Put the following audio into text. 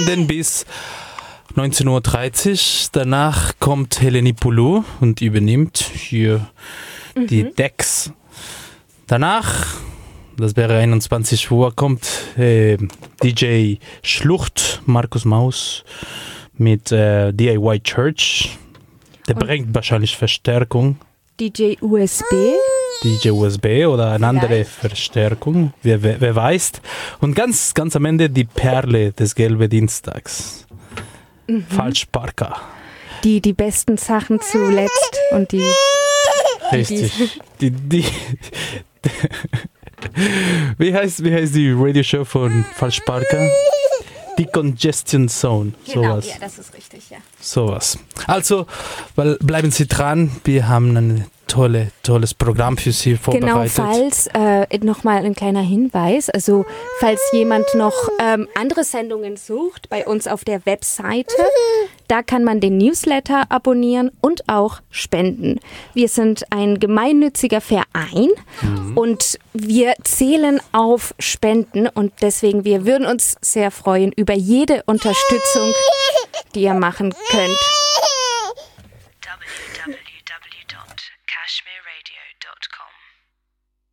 senden bis 19.30 Uhr. Danach kommt Heleni Poulou und übernimmt hier die Decks. Danach, das wäre 21 Uhr, kommt DJ Schlucht, Markus Maus mit DIY Church. Der bringt wahrscheinlich Verstärkung. DJ USB. DJ USB oder eine andere Verstärkung, wer weiß. Und ganz am Ende die Perle des Gelbe Dienstags. Falschparker. Die besten Sachen zuletzt und die... Richtig. Die wie heißt die Radioshow von Falschparker? Die Congestion Zone. Genau, sowas. ja, das ist richtig, ja. Sowas. Also, bleiben Sie dran. Wir haben ein tolles Programm für Sie vorbereitet. Genau, falls, nochmal ein kleiner Hinweis, also falls jemand noch andere Sendungen sucht, bei uns auf der Webseite, da kann man den Newsletter abonnieren und auch spenden. Wir sind ein gemeinnütziger Verein und wir zählen auf Spenden und deswegen, wir würden uns sehr freuen über jede Unterstützung, die ihr machen könnt.